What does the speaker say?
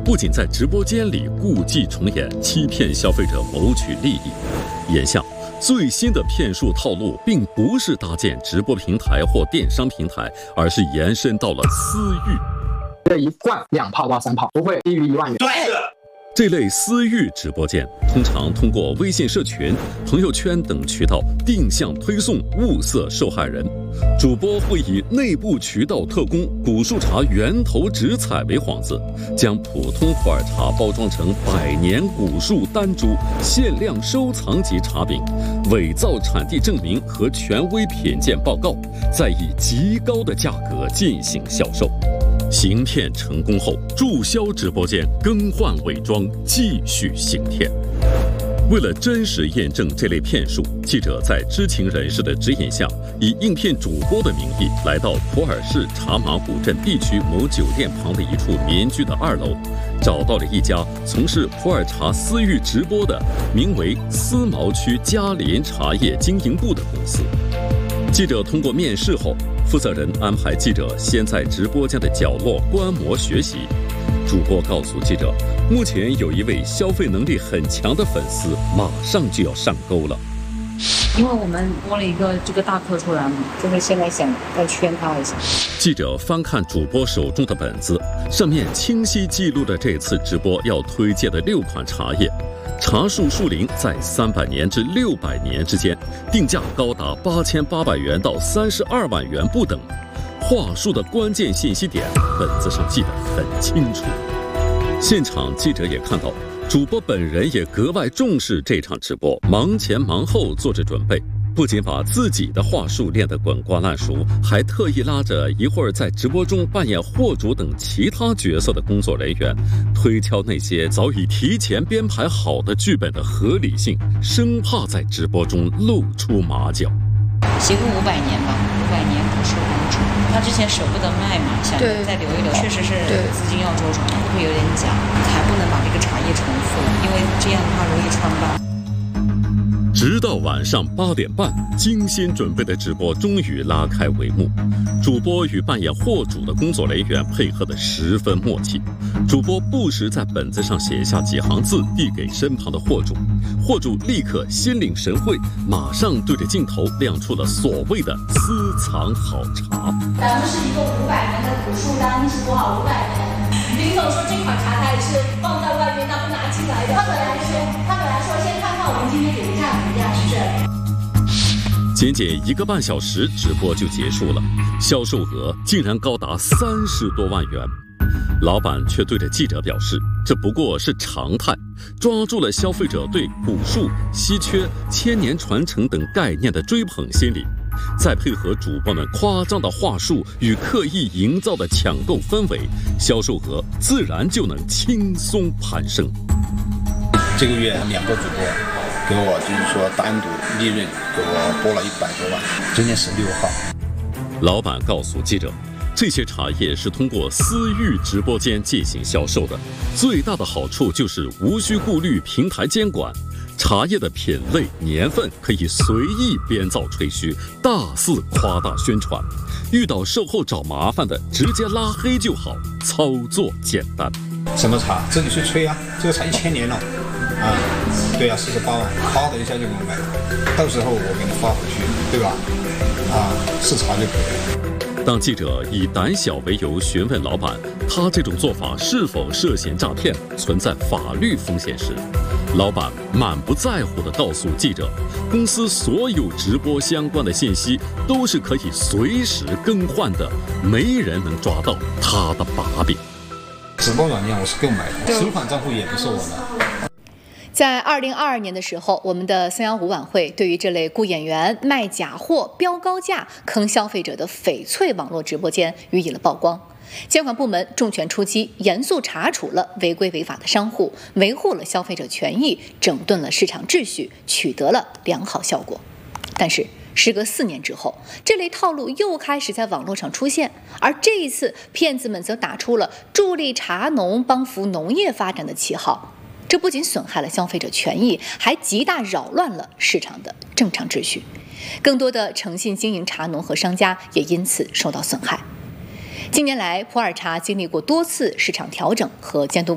不仅在直播间里故伎重演，欺骗消费者谋取利益。眼下，最新的骗术套路并不是搭建直播平台或电商平台，而是延伸到了私域。 这一罐2炮到3炮不会低于1万元。 对的。 这类私域直播间通常通过微信社群、朋友圈等渠道定向推送，物色受害人。主播会以内部渠道特供古树茶源头直采为幌子，将普通普洱茶包装成100年古树单株限量收藏级茶饼，伪造产地证明和权威品鉴报告，再以极高的价格进行销售。行骗成功后，注销直播间，更换伪装，继续行骗。为了真实验证这类骗术，记者在知情人士的指引下，以应骗主播的名义，来到普洱市茶马古镇 B 区某酒店旁的一处民居的2楼，找到了一家从事普洱茶私域直播的名为思茅区嘉林茶叶经营部的公司。记者通过面试后，负责人安排记者先在直播间的角落观摩学习。主播告诉记者，目前有一位消费能力很强的粉丝，马上就要上钩了。 因为我们播了一个这个大课出来嘛，就是现在想再圈他一下。 记者翻看主播手中的本子，上面清晰记录了这次直播要推荐的6款茶叶。茶树树龄在300年至600年之间，定价高达8800元到32万元不等。话术的关键信息点，本子上记得很清楚。现场记者也看到，主播本人也格外重视这场直播，忙前忙后做着准备。不仅把自己的话术练得滚瓜烂熟，还特意拉着一会儿在直播中扮演货主等其他角色的工作人员，推敲那些早已提前编排好的剧本的合理性，生怕在直播中露出马脚。 写个500年吧，500年不是很准。他之前舍不得卖嘛，想再留一留，确实是资金要周转，会不会有点假？还不能把这个茶叶重复，因为这样的话容易穿帮。 直到晚上8点半，精心准备的直播终于拉开帷幕。主播与扮演货主的工作人员配合得十分默契。主播不时在本子上写下几行字，递给身旁的货主，货主立刻心领神会，马上对着镜头亮出了所谓的私藏好茶。 咱们是一个500年的古树单，历史多少？500年。林总说这款茶它也是放在外面，他不拿进来的。他本来说先看看我们今天有价评价，是不是？ 仅仅1个半小时，直播就结束了，销售额竟然高达30多万元。老板却对着记者表示，这不过是常态，抓住了消费者对古树、稀缺、千年传承等概念的追捧心理，再配合主播们夸张的话术与刻意营造的抢购氛围，销售额自然就能轻松攀升。 这个月2个主播给我就是说单独利润给我拨了100多万，今天是6号。 老板告诉记者，这些茶叶是通过私域直播间进行销售的，最大的好处就是无需顾虑平台监管，茶叶的品类、年份可以随意编造吹嘘，大肆夸大宣传。遇到售后找麻烦的，直接拉黑就好，操作简单。 什么茶？自己去吹啊！这个茶1000年了，啊，对啊，48万，咔的一下就给我买，到时候我给你发回去，对吧？啊，是茶就可以了。 当记者以胆小为由询问老板，他这种做法是否涉嫌诈骗、存在法律风险时，老板满不在乎地告诉记者，公司所有直播相关的信息都是可以随时更换的，没人能抓到他的把柄。 直播软件我是购买的，收款账户也不是我的。 在2022年的时候，我们的315晚会对于这类雇演员、卖假货、标高价、坑消费者的翡翠网络直播间予以了曝光。监管部门重拳出击，严肃查处了违规违法的商户，维护了消费者权益，整顿了市场秩序，取得了良好效果。但是时隔4年之后，这类套路又开始在网络上出现，而这一次骗子们则打出了助力茶农、帮扶农业发展的旗号。这不仅损害了消费者权益，还极大扰乱了市场的正常秩序。更多的诚信经营茶农和商家也因此受到损害。近年来，普洱茶经历过多次市场调整和监督